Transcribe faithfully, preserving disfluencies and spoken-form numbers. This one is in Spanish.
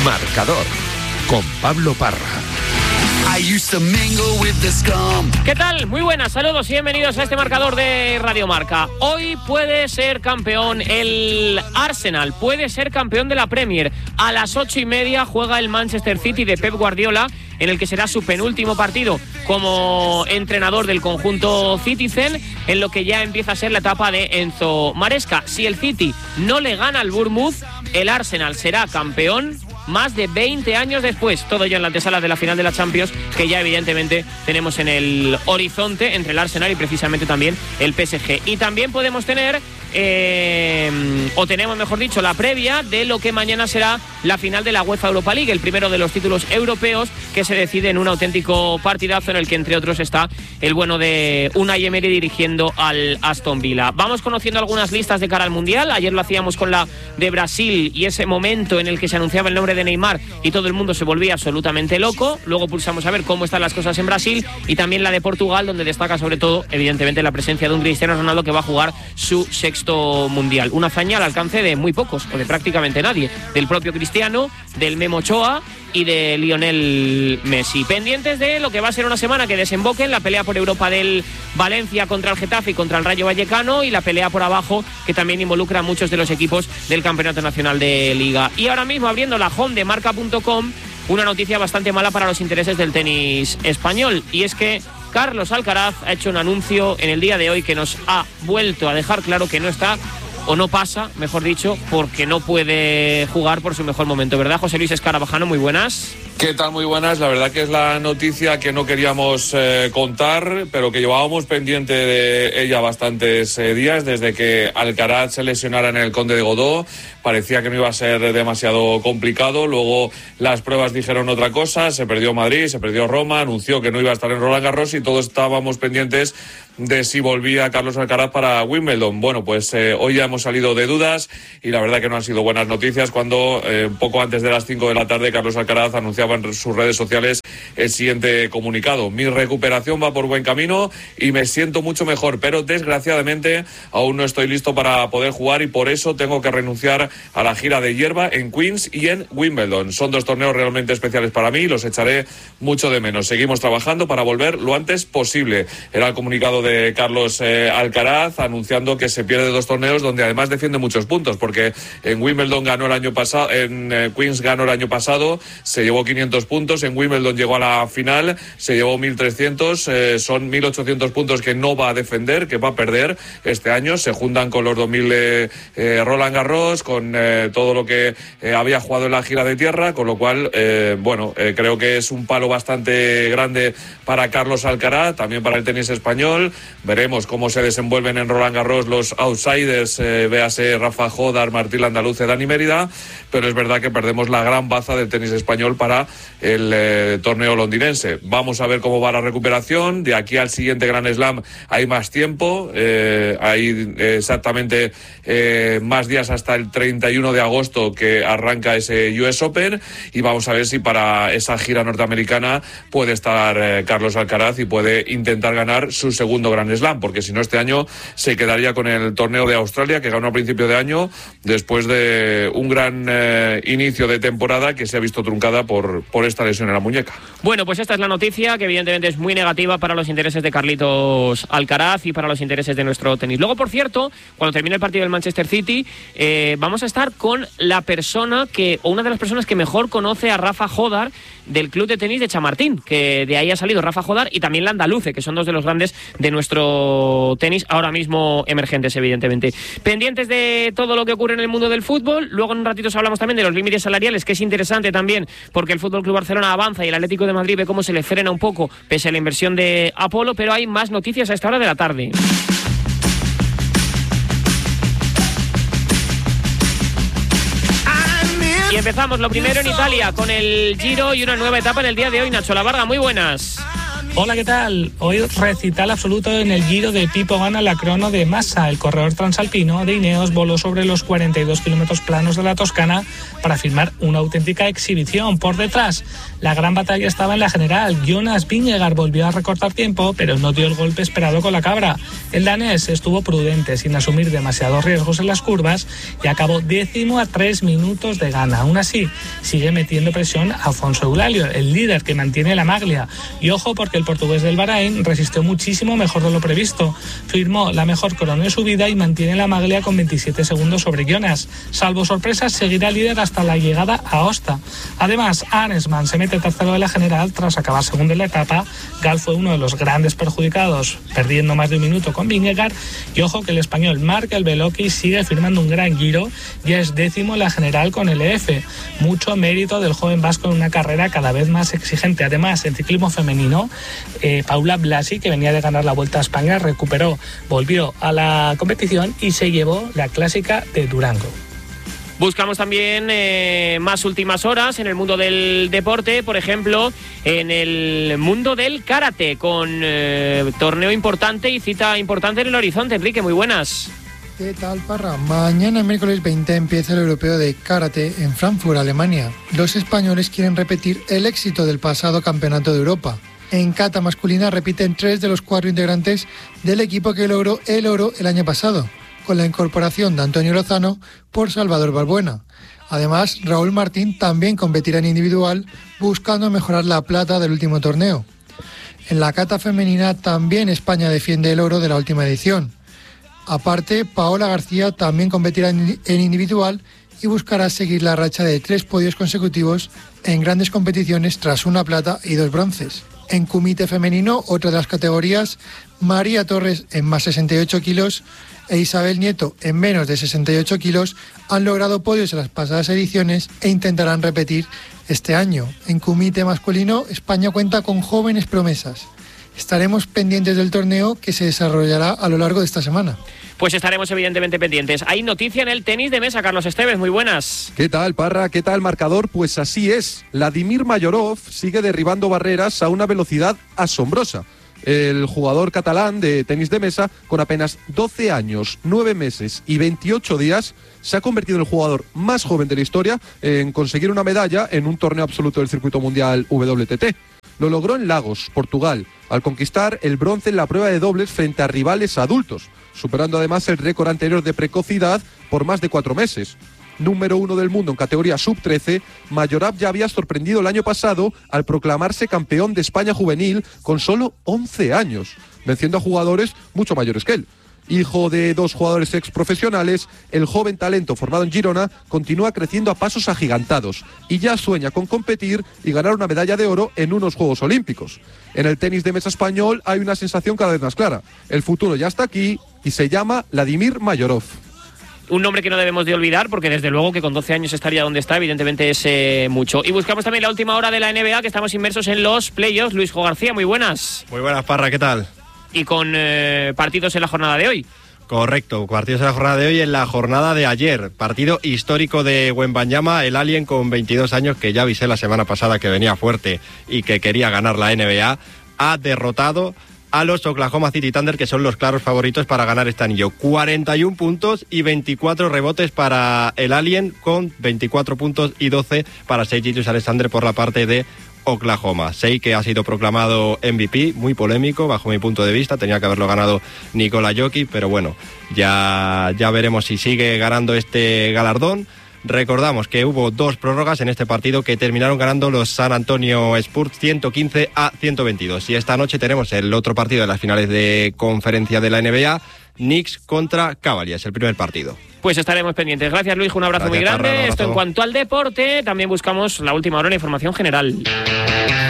Marcador, con Pablo Parra. ¿Qué tal? Muy buenas, saludos y bienvenidos a este marcador de Radio Marca. Hoy puede ser campeón el Arsenal, puede ser campeón de la Premier. A las ocho y media juega el Manchester City de Pep Guardiola, en el que será su penúltimo partido como entrenador del conjunto Citizen, en lo que ya empieza a ser la etapa de Enzo Maresca. Si el City no le gana al Bournemouth, el Arsenal será campeón más de veinte años después. Todo ya en la antesala de la final de la Champions, que ya evidentemente tenemos en el horizonte entre el Arsenal y precisamente también el P S G. Y también podemos tener, eh, o tenemos mejor dicho, la previa de lo que mañana será la final de la UEFA Europa League, el primero de los títulos europeos, que se decide en un auténtico partidazo en el que entre otros está el bueno de Unai Emery dirigiendo al Aston Villa. Vamos conociendo algunas listas de cara al Mundial. Ayer lo hacíamos con la de Brasil y ese momento en el que se anunciaba el nombre de Neymar y todo el mundo se volvía absolutamente loco. Luego pulsamos a ver cómo están las cosas en Brasil, y también la de Portugal, donde destaca sobre todo evidentemente la presencia de un Cristiano Ronaldo que va a jugar su sexto Mundial. Una hazaña al alcance de muy pocos o de prácticamente nadie, del propio Cristiano, del Memo Ochoa y de Lionel Messi. Pendientes de lo que va a ser una semana que desemboque en la pelea por Europa del Valencia contra el Getafe y contra el Rayo Vallecano, y la pelea por abajo que también involucra a muchos de los equipos del Campeonato Nacional de Liga. Y ahora mismo, abriendo la home de marca punto com, una noticia bastante mala para los intereses del tenis español, y es que Carlos Alcaraz ha hecho un anuncio en el día de hoy que nos ha vuelto a dejar claro que no está, o no pasa, mejor dicho, porque no puede jugar por su mejor momento, ¿verdad, José Luis Escarabajano? Muy buenas. ¿Qué tal? Muy buenas. La verdad que es la noticia que no queríamos eh, contar, pero que llevábamos pendiente de ella bastantes eh, días, desde que Alcaraz se lesionara en el Conde de Godó. Parecía que no iba a ser demasiado complicado. Luego las pruebas dijeron otra cosa. Se perdió Madrid, se perdió Roma, anunció que no iba a estar en Roland Garros, y todos estábamos pendientes de si volvía Carlos Alcaraz para Wimbledon. Bueno, pues eh, hoy ya hemos salido de dudas, y la verdad que no han sido buenas noticias cuando eh, poco antes de las cinco de la tarde Carlos Alcaraz anunciaba en sus redes sociales el siguiente comunicado: mi recuperación va por buen camino y me siento mucho mejor, pero desgraciadamente aún no estoy listo para poder jugar, y por eso tengo que renunciar a la gira de hierba en Queens y en Wimbledon. Son dos torneos realmente especiales para mí y los echaré mucho de menos. Seguimos trabajando para volver lo antes posible. Era el comunicado de Carlos eh, Alcaraz, anunciando que se pierde dos torneos donde además defiende muchos puntos, porque en Wimbledon ganó el año pasado, en eh, Queens ganó el año pasado, se llevó quinientos puntos, en Wimbledon llegó a la final, se llevó mil trescientos, eh, son mil ochocientos puntos que no va a defender, que va a perder este año. Se juntan con los dos mil eh, eh, Roland Garros, con eh, todo lo que eh, había jugado en la gira de tierra, con lo cual, eh, bueno, eh, creo que es un palo bastante grande para Carlos Alcaraz, también para el tenis español. Veremos cómo se desenvuelven en Roland Garros los outsiders, eh, véase Rafa Jodar, Martín Landaluce, Dani Mérida, pero es verdad que perdemos la gran baza del tenis español para el eh, torneo londinense. Vamos a ver cómo va la recuperación. De aquí al siguiente Grand Slam hay más tiempo, eh, hay eh, exactamente eh, más días hasta el treinta y uno de agosto, que arranca ese U S Open, y vamos a ver si para esa gira norteamericana puede estar eh, Carlos Alcaraz y puede intentar ganar su segundo Grand Slam, porque si no este año se quedaría con el torneo de Australia, que ganó a principio de año después de un gran eh, inicio de temporada que se ha visto truncada por, por esta lesión en la muñeca. Bueno, pues esta es la noticia, que evidentemente es muy negativa para los intereses de Carlitos Alcaraz y para los intereses de nuestro tenis. Luego, por cierto, cuando termine el partido del Manchester City, eh, vamos a estar con la persona que, o una de las personas que mejor conoce a Rafa Jodar, del club de tenis de Chamartín, que de ahí ha salido Rafa Jodar, y también Landaluce, que son dos de los grandes de nuestro tenis, ahora mismo emergentes, evidentemente. Pendientes de todo lo que ocurre en el mundo del fútbol. Luego en un ratito hablamos también de los límites salariales, que es interesante también, porque el Fútbol Club Barcelona avanza y el Atlético de Madrid ve cómo se le frena un poco pese a la inversión de Apolo, pero hay más noticias a esta hora de la tarde. Y empezamos lo primero en Italia con el Giro y una nueva etapa en el día de hoy. Nacho Lavarga, muy buenas. Hola, ¿qué tal? Hoy recital absoluto en el Giro de Pipo Gana la crono de Massa. El corredor transalpino de Ineos voló sobre los cuarenta y dos kilómetros planos de la Toscana para firmar una auténtica exhibición. Por detrás, la gran batalla estaba en la general. Jonas Vingegaard volvió a recortar tiempo, pero no dio el golpe esperado con la cabra. El danés estuvo prudente, sin asumir demasiados riesgos en las curvas, y acabó décimo a tres minutos de Gana. Aún así, sigue metiendo presión a Afonso Eulalio, el líder que mantiene la maglia. Y ojo, porque el portugués del Bahrein resistió muchísimo mejor de lo previsto. Firmó la mejor crono de su vida y mantiene la maglia con veintisiete segundos sobre Jonas. Salvo sorpresas, seguirá líder hasta la llegada a Aosta. Además, Arensman se mete tercero de la general tras acabar segundo en la etapa. Gal fue uno de los grandes perjudicados, perdiendo más de un minuto con Vingegaard. Y ojo que el español Marc El Beloki sigue firmando un gran Giro, ya es décimo en la general con el E F. Mucho mérito del joven vasco en una carrera cada vez más exigente. Además, en ciclismo femenino, eh, Paula Blasi, que venía de ganar la Vuelta a España, recuperó, volvió a la competición y se llevó la clásica de Durango. Buscamos también eh, más últimas horas en el mundo del deporte, por ejemplo, en el mundo del karate, con eh, torneo importante y cita importante en el horizonte. Enrique, muy buenas. ¿Qué tal, Parra? Mañana, miércoles veinte, empieza el europeo de karate en Frankfurt, Alemania. Los españoles quieren repetir el éxito del pasado campeonato de Europa. En kata masculina repiten tres de los cuatro integrantes del equipo que logró el oro el año pasado, con la incorporación de Antonio Lozano por Salvador Balbuena. Además, Raúl Martín también competirá en individual, buscando mejorar la plata del último torneo. En la kata femenina también España defiende el oro de la última edición. Aparte, Paola García también competirá en individual y buscará seguir la racha de tres podios consecutivos en grandes competiciones tras una plata y dos bronces. En kumite femenino, otra de las categorías, María Torres en más sesenta y ocho kilos e Isabel Nieto en menos de sesenta y ocho kilos han logrado podios en las pasadas ediciones e intentarán repetir este año. En kumite masculino, España cuenta con jóvenes promesas. Estaremos pendientes del torneo que se desarrollará a lo largo de esta semana. Pues estaremos evidentemente pendientes. Hay noticia en el tenis de mesa, Carlos Esteves, muy buenas. ¿Qué tal, Parra? ¿Qué tal, marcador? Pues así es. Vladimir Mayorov sigue derribando barreras a una velocidad asombrosa. El jugador catalán de tenis de mesa, con apenas doce años, nueve meses y veintiocho días, se ha convertido en el jugador más joven de la historia en conseguir una medalla en un torneo absoluto del circuito mundial W T T. Lo logró en Lagos, Portugal, al conquistar el bronce en la prueba de dobles frente a rivales adultos, superando además el récord anterior de precocidad por más de cuatro meses. Número uno del mundo en categoría sub trece, Mayorov ya había sorprendido el año pasado al proclamarse campeón de España juvenil con solo once años, venciendo a jugadores mucho mayores que él. Hijo de dos jugadores exprofesionales, el joven talento formado en Girona continúa creciendo a pasos agigantados y ya sueña con competir y ganar una medalla de oro en unos Juegos Olímpicos. En el tenis de mesa español hay una sensación cada vez más clara. El futuro ya está aquí y se llama Vladimir Mayorov. Un nombre que no debemos de olvidar, porque desde luego que con doce años estaría donde está, evidentemente es eh, mucho. Y buscamos también la última hora de la N B A, que estamos inmersos en los playoffs. Luis Jo García, muy buenas. Muy buenas, Parra, ¿qué tal? Y con eh, partidos en la jornada de hoy. Correcto, partidos en la jornada de hoy, en la jornada de ayer. Partido histórico de Wembanyama, el alien con veintidós años, que ya avisé la semana pasada que venía fuerte y que quería ganar la N B A. Ha derrotado a los Oklahoma City Thunder, que son los claros favoritos para ganar este anillo. cuarenta y un puntos y veinticuatro rebotes para el alien, con veinticuatro puntos y doce para Shai Gilgeous-Alexander por la parte de Oklahoma. Shai, que ha sido proclamado M V P, muy polémico bajo mi punto de vista, tenía que haberlo ganado Nikola Jokic, pero bueno, ya, ya veremos si sigue ganando este galardón. Recordamos que hubo dos prórrogas en este partido que terminaron ganando los San Antonio Spurs ciento quince a ciento veintidós. Y esta noche tenemos el otro partido de las finales de conferencia de la N B A, Knicks contra Cavaliers, el primer partido. Pues estaremos pendientes. Gracias, Luis, un abrazo Gracias, muy grande. Parra, un abrazo. Esto en cuanto al deporte, también buscamos la última hora de información general.